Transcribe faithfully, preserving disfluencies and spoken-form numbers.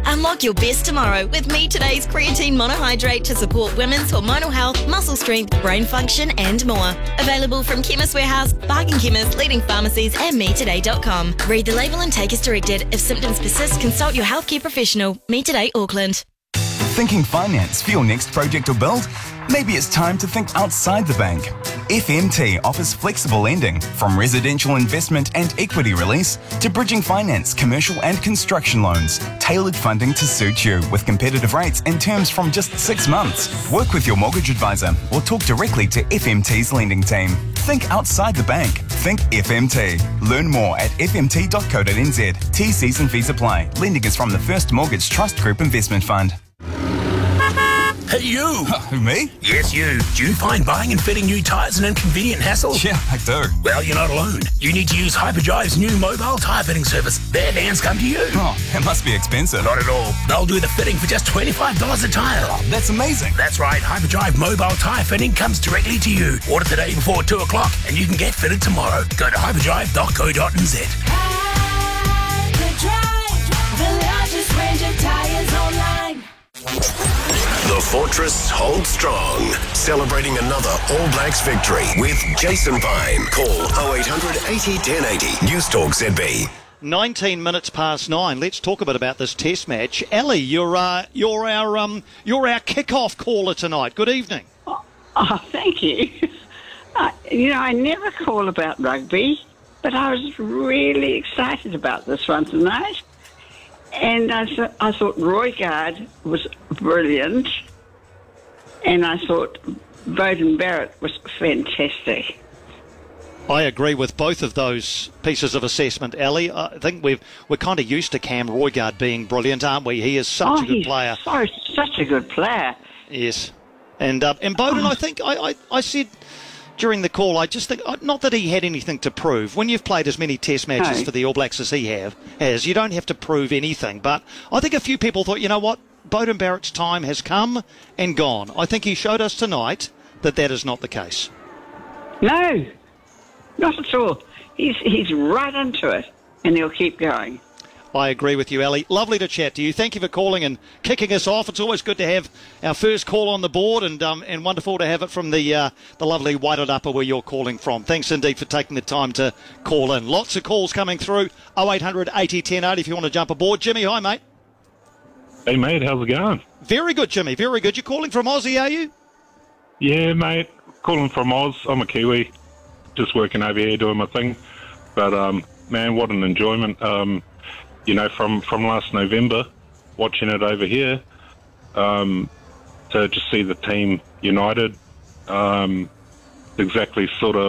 Unlock your best tomorrow with Me Today's Creatine Monohydrate to support women's hormonal health, muscle strength, brain function and more. Available from Chemist Warehouse, Bargain Chemist, leading pharmacies and me today dot com. Read the label and take as directed. If symptoms persist, consult your healthcare professional. Me Today Auckland. Thinking finance for your next project or build? Maybe it's time to think outside the bank. F M T offers flexible lending, from residential investment and equity release to bridging finance, commercial and construction loans. Tailored funding to suit you with competitive rates and terms from just six months. Work with your mortgage advisor or talk directly to F M T's lending team. Think outside the bank. Think F M T. Learn more at f m t dot co dot n z. T Cs and fees apply. Lending is from the First Mortgage Trust Group Investment Fund. Hey, you! Who, me? Yes, you. Do you find buying and fitting new tyres an inconvenient hassle? Yeah, I do. Well, you're not alone. You need to use Hyperdrive's new mobile tyre fitting service. Their vans come to you. Oh, it must be expensive. Not at all. They'll do the fitting for just twenty-five dollars a tyre. Oh, that's amazing. That's right. Hyperdrive mobile tyre fitting comes directly to you. Order today before two o'clock and you can get fitted tomorrow. Go to hyperdrive dot co dot n z. Hyperdrive, the largest range of tyres online. The Fortress holds strong, celebrating another All Blacks victory with Jason Vine. Call oh eight hundred eighty ten eighty. News Talk Z B. nineteen minutes past nine. Let's talk a bit about this Test match. Ali, you're uh, you're our um, you're our kick-off caller tonight. Good evening. Oh, oh thank you. Uh, you know, I never call about rugby, but I was really excited about this one tonight. And I, th- I thought Roygaard was brilliant, and I thought Beauden Barrett was fantastic. I agree with both of those pieces of assessment, Ali. I think we've, we're kind of used to Cam Roygaard being brilliant, aren't we? He is such oh, a good he's player. So, such a good player. Yes. And uh, and Beauden, I think, I, I, I said during the call, I just think, not that he had anything to prove. When you've played as many Test matches no. for the All Blacks as he have, has, you don't have to prove anything. But I think a few people thought, you know what, Beauden Barrett's time has come and gone. I think he showed us tonight that that is not the case. No, not at all. He's he's right into it, and he'll keep going. I agree with you, Ali. Lovely to chat to you. Thank you for calling and kicking us off. It's always good to have our first call on the board, and um, and wonderful to have it from the uh, the lovely Wairarapa where you're calling from. Thanks indeed for taking the time to call in. Lots of calls coming through. oh eight hundred eighty ten eighty if you want to jump aboard. Jimmy, hi, mate. Hey, mate, how's it going? Very good, Jimmy, very good. You're calling from Aussie, are you? Yeah, mate, calling from Oz. I'm a Kiwi, just working over here doing my thing. But, um, man, what an enjoyment. Um, you know, from, from last November, watching it over here, um, to just see the team united, um, exactly sort of